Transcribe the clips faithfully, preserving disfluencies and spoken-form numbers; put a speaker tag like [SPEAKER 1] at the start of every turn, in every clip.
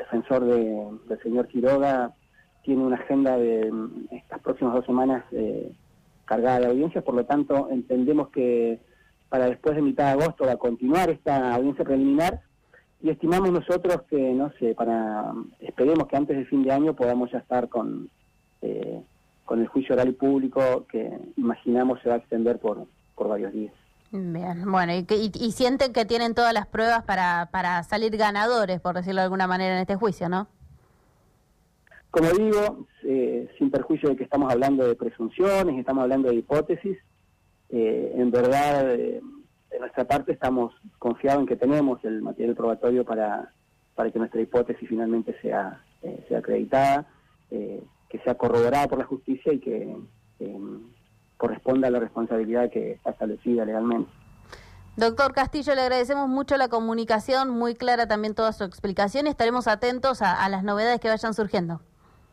[SPEAKER 1] defensor de, del señor Quiroga tiene una agenda de estas próximas dos semanas eh, cargada de audiencias, por lo tanto entendemos que para después de mitad de agosto va a continuar esta audiencia preliminar y estimamos nosotros que, no sé, para esperemos que antes del fin de año podamos ya estar con, eh, con el juicio oral y público que imaginamos se va a extender por, por varios días.
[SPEAKER 2] Bien, bueno, y, y, y sienten que tienen todas las pruebas para, para salir ganadores, por decirlo de alguna manera, en este juicio, ¿no?
[SPEAKER 1] Como digo, eh, sin perjuicio de que estamos hablando de presunciones, estamos hablando de hipótesis, eh, en verdad, eh, de nuestra parte estamos confiados en que tenemos el material probatorio para, para que nuestra hipótesis finalmente sea, eh, sea acreditada, eh, que sea corroborada por la justicia y que eh, corresponda a la responsabilidad que está establecida legalmente.
[SPEAKER 2] Doctor Castillo, le agradecemos mucho la comunicación, muy clara también toda su explicación. Estaremos atentos a, a las novedades que vayan surgiendo.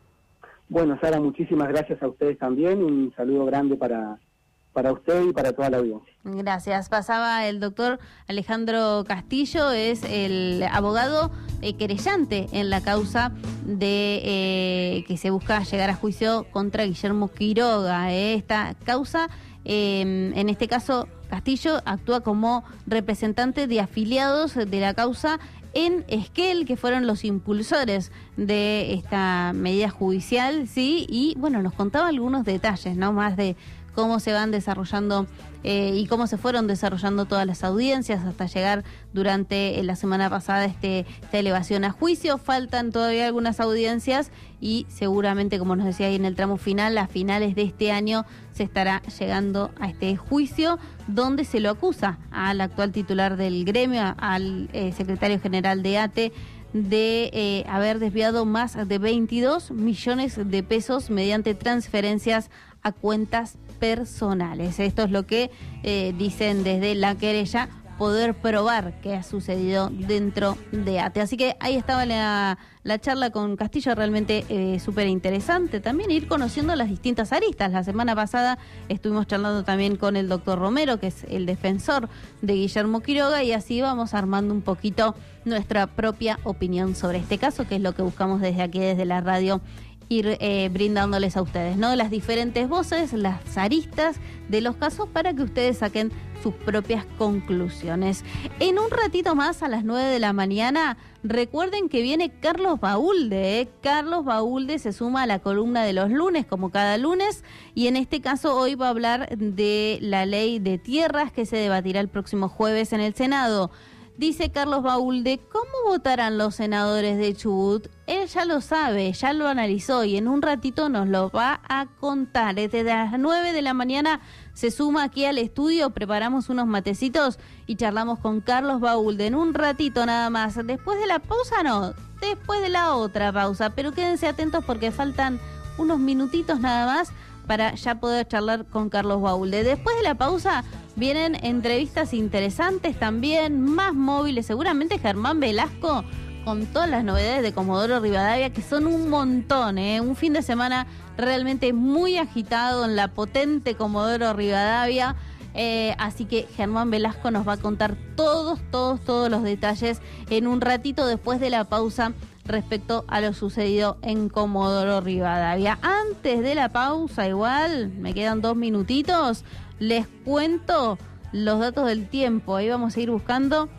[SPEAKER 1] Bueno, Sara, muchísimas gracias a ustedes también. Un saludo grande para, para usted y para toda la audiencia.
[SPEAKER 2] Gracias. Pasaba el doctor Alejandro Castillo, es el abogado eh, querellante en la causa de eh, que se busca llegar a juicio contra Guillermo Quiroga. Eh, esta causa, eh, en este caso, Castillo actúa como representante de afiliados de la causa en Esquel, que fueron los impulsores de esta medida judicial, sí, y bueno, nos contaba algunos detalles, ¿no? Más de cómo se van desarrollando eh, y cómo se fueron desarrollando todas las audiencias hasta llegar durante eh, la semana pasada este, esta elevación a juicio. Faltan todavía algunas audiencias y seguramente, como nos decía ahí en el tramo final, a finales de este año se estará llegando a este juicio donde se lo acusa al actual titular del gremio, al eh, secretario general de A T E, de eh, haber desviado más de veintidós millones de pesos mediante transferencias a cuentas personales. Esto es lo que eh, dicen desde la querella, poder probar que ha sucedido dentro de A T E. Así que ahí estaba la, la charla con Castillo, realmente eh, súper interesante. También ir conociendo las distintas aristas. La semana pasada estuvimos charlando también con el doctor Romero, que es el defensor de Guillermo Quiroga, y así vamos armando un poquito nuestra propia opinión sobre este caso, que es lo que buscamos desde aquí, desde la radio, ir eh, brindándoles a ustedes, ¿no? Las diferentes voces, las aristas de los casos para que ustedes saquen sus propias conclusiones. En un ratito más, a las nueve de la mañana, recuerden que viene Carlos Baúlde, ¿eh? Carlos Baúlde se suma a la columna de los lunes, como cada lunes, y en este caso hoy va a hablar de la ley de tierras que se debatirá el próximo jueves en el Senado. Dice Carlos Baúlde, ¿cómo votarán los senadores de Chubut? Él ya lo sabe, ya lo analizó y en un ratito nos lo va a contar. Desde las nueve de la mañana se suma aquí al estudio, preparamos unos matecitos y charlamos con Carlos Baúlde en un ratito nada más. Después de la pausa no, después de la otra pausa, pero quédense atentos porque faltan unos minutitos nada más para ya poder charlar con Carlos Baúlde. Después de la pausa vienen entrevistas interesantes también, más móviles, seguramente Germán Velasco con todas las novedades de Comodoro Rivadavia, que son un montón, ¿eh? Un fin de semana realmente muy agitado en la potente Comodoro Rivadavia, eh, así que Germán Velasco nos va a contar todos, todos, todos los detalles en un ratito después de la pausa respecto a lo sucedido en Comodoro Rivadavia. Antes de la pausa, igual, me quedan dos minutitos, les cuento los datos del tiempo. Ahí vamos a ir buscando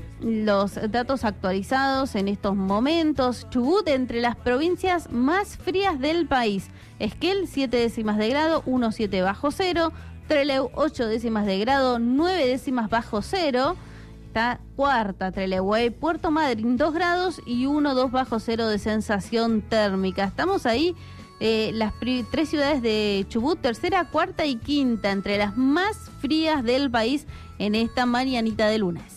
[SPEAKER 2] los datos actualizados en estos momentos. Chubut, entre las provincias más frías del país. Esquel, siete décimas de grado, uno coma siete bajo cero. Trelew, ocho décimas de grado, nueve décimas bajo cero. Está cuarta Trelew. Puerto Madryn, dos grados y uno coma dos bajo cero de sensación térmica. Estamos ahí, eh, las pri- tres ciudades de Chubut, tercera, cuarta y quinta, entre las más frías del país en esta mañanita de lunes.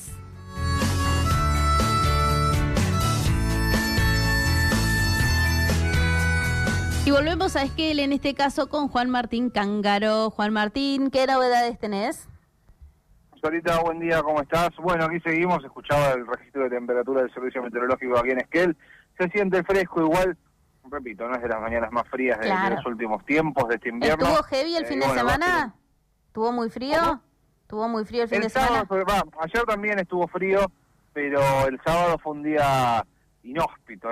[SPEAKER 2] Y volvemos a Esquel, en este caso con Juan Martín Cángaro. Juan Martín, ¿qué novedades tenés?
[SPEAKER 3] Solita, buen día, ¿cómo estás? Bueno, aquí seguimos, escuchaba el registro de temperatura del Servicio Meteorológico aquí en Esquel. Se siente fresco igual, repito, no es de las mañanas más frías de, claro. de los últimos tiempos de este invierno.
[SPEAKER 2] ¿Estuvo heavy el eh, fin de bueno, semana? ¿Estuvo muy frío? ¿Cómo? ¿Estuvo muy frío el fin
[SPEAKER 3] el
[SPEAKER 2] de
[SPEAKER 3] sábado,
[SPEAKER 2] semana?
[SPEAKER 3] Va, ayer también estuvo frío, pero el sábado fue un día inhóspito.